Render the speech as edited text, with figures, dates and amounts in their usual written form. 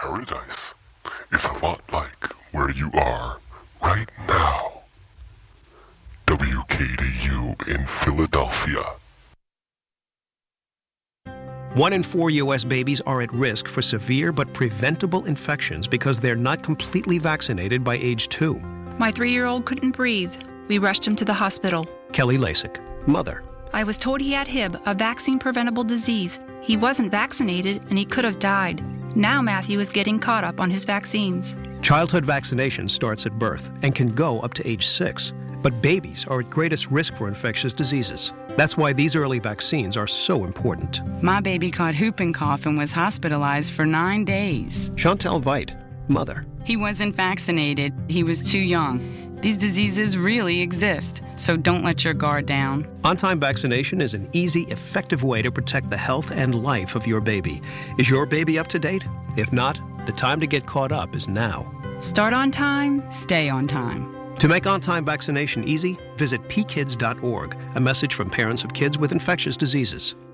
paradise is a lot like where you are right now. WKDU in Philadelphia. 1 in 4 U.S. babies are at risk for severe but preventable infections because they're not completely vaccinated by age 2. My 3-year-old couldn't breathe. We rushed him to the hospital. Kelly Lasik, mother. I was told he had Hib, a vaccine-preventable disease. He wasn't vaccinated, and he could have died. Now Matthew is getting caught up on his vaccines. Childhood vaccination starts at birth and can go up to age 6. But babies are at greatest risk for infectious diseases. That's why these early vaccines are so important. My baby caught whooping cough and was hospitalized for 9 days. Chantel Veit, mother. He wasn't vaccinated. He was too young. These diseases really exist, so don't let your guard down. On-time vaccination is an easy, effective way to protect the health and life of your baby. Is your baby up to date? If not, the time to get caught up is now. Start on time, stay on time. To make on-time vaccination easy, visit pkids.org, a message from parents of kids with infectious diseases.